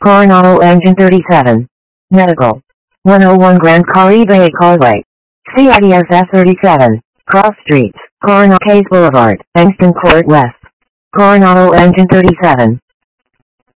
Coronado Engine 37. Medical. 101 Grand Caribe Causeway. CIDS 37. Cross Streets, Coronado Case Boulevard, Engston Court West. Coronado Engine 37.